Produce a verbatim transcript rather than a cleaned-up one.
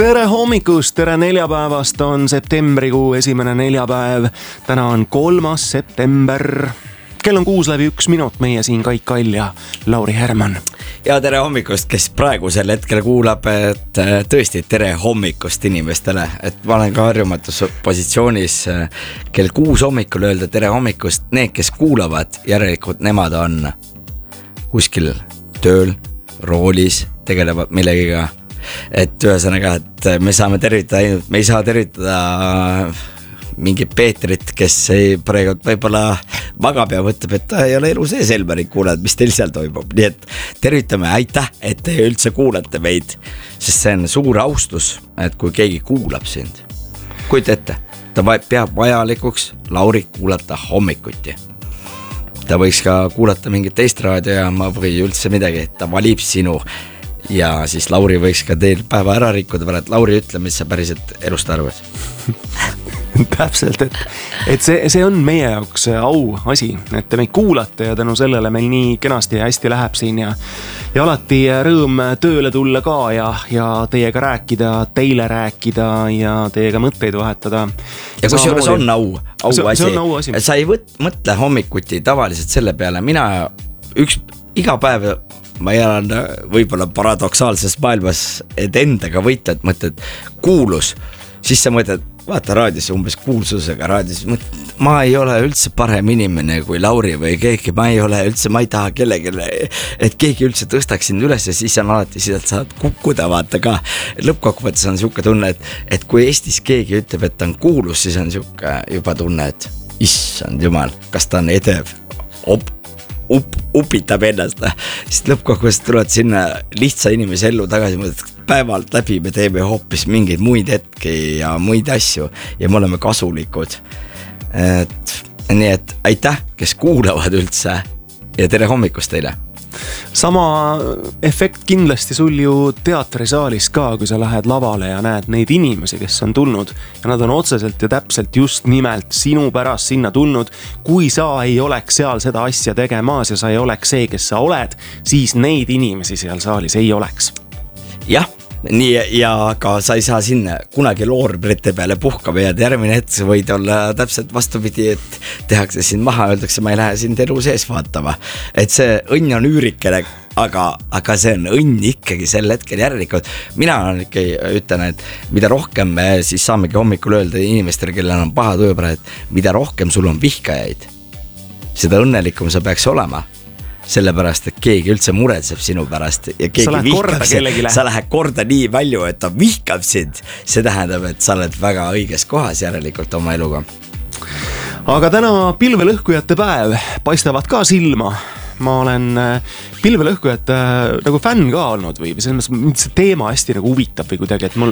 Tere hommikust, tere neljapäevast, on septembrikuu esimene neljapäev. Täna on kolmas september. Kell on kuus läbi üks minut, meie siin Kaik Kall ja Lauri Herman. Ja tere hommikust, kes praegusel hetkel kuulab, et tõesti tere hommikust inimestele. Et ma olen ka harjumatus positsioonis kell kuus hommikul öelda tere hommikust. Need, kes kuulavad, järelikult nemad on kuskil tööl, roolis, tegelevad millegiga. Et ühesõnaga, et me saame tervitada ainult, me ei saa tervitada mingi Peetrit, kes ei praegu võib-olla magab ja võtab, et ta ei ole elu sees Elmerit kuulad, mis teil seal toimub. Nii et tervitame, aitäh, et te üldse kuulate meid, sest see on suur austus, et kui keegi kuulab sind. Kuid ette, ta peab vajalikuks Lauri kuulata hommikuti. Ta võiks ka kuulata mingit teist raadiojaama või üldse midagi, ta valib sinu. Ja siis Lauri võiks ka teil päeva ära rikkuda, et Lauri ütle, mis sa päriselt elust arvad. Täpselt, et, et see, see on meie jaoks au asi, et te meid kuulate ja tänu sellele meil nii kenasti ja hästi läheb siin ja, ja alati rõõm tööle tulla ka ja, ja teiega rääkida, teile rääkida ja teiega mõtteid vahetada. Ja kus juures on au, au see, asi. See on au asi. Sa ei võt, mõtle hommikuti tavaliselt selle peale, mina üks iga päev ma elan võib-olla paradoksaalses maailmas, et endaga võita, et mõtled kuulus, siis sa mõtled, vaata raadios umbes kuulsusega raadios, mõtled, ma ei ole üldse parem inimene kui Lauri või keegi, ma ei ole üldse, ma ei taha kellegile, et keegi üldse tõstaks sind üles ja siis on alati siit saad kukkuda, vaata ka. Lõppkokkuvõttes on siuke tunne, et, et kui Eestis keegi ütleb, et ta on kuulus, siis on siuke juba tunne, et issand jumal, kas ta on edev, op, up, upitab ennast, siis lõppkokkuvõttes tulevad sinna lihtsa inimese ellu tagasi, päevalt läbi me teeme hoopis mingeid muid hetki ja muid asju ja me oleme kasulikud. Et, nii et aitäh, kes kuulavad üldse ja tere hommikust teile. Sama efekt kindlasti sul ju teatrisaalis ka, kui sa lähed lavale ja näed neid inimesi, kes on tulnud ja nad on otseselt ja täpselt just nimelt sinu pärast sinna tulnud. Kui sa ei oleks seal seda asja tegemas ja sa ei oleks see, kes sa oled, siis neid inimesi seal saalis ei oleks. Jah, nii ja ka sa ei saa sinna kunagi loorbrite peale puhkama ja järgmine hetk sa võid olla täpselt vastupidi, et tehakse sind maha, öeldakse, ma ei lähe sind elu sees vaatama. Et see õnn on üürikene, aga, aga see on õnn ikkagi sel hetkel järelikult. Mina ikkagi ütlen, et mida rohkem me siis saamegi hommikul öelda inimestele, kellel on paha tööpära, et mida rohkem sul on vihkajaid, seda õnnelikum sa peaks olema. Sellepärast, et keegi üldse muretseb sinu pärast ja keegi vihkab sind, sa lähed korda nii palju, et ta vihkab sind. See tähendab, et sa oled väga õiges kohas järelikult oma eluga. Aga täna pilvelõhkujate päev paistavad ka silma. Ma olen pilvelõhkujate nagu fänn ka olnud või see teema hästi nagu huvitab või kuidagi, et mul,